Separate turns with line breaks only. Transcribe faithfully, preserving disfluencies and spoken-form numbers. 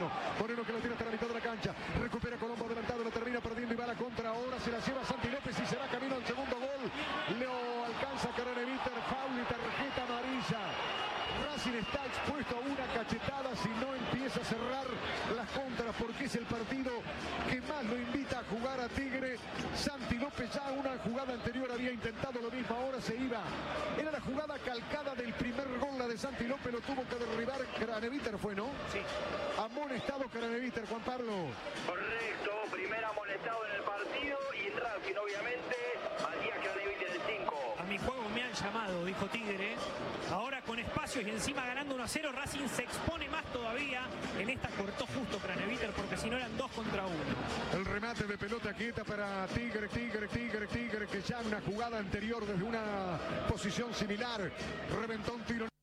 Moreno. Moreno que la tira hasta la mitad de la cancha. Recupera Colombo adelantado, la termina perdiendo y va a la contra. Ahora se la lleva Santi López y será camino al segundo gol. Lo alcanza Craneviter, foul y tarjeta amarilla. Racing está expuesto a una cachetada si no empieza a cerrar las contras, porque es el partido que más lo invita a jugar a Tigre. Santi López ya una jugada anterior había intentado lo mismo, ahora se iba. Era la jugada calcada del primer gol, la de Santi López, lo tuvo que derribar Craneviter, fue, ¿no?
Sí.
Amonestado Craneviter, Juan Pablo.
Correcto, primer amonestado en el partido y Racing obviamente Matías Craneviter el cinco.
A mi juego me han llamado, dijo Tigre. Ahora con espacios y encima ganando uno a cero, Racing se expone más todavía. En esta cortó justo Craneviter porque si no eran dos contra uno.
El remate de pelota quieta para Tigre, Tigre, Tigre, Tigre, que ya en una jugada anterior desde una posición similar reventó un tiro.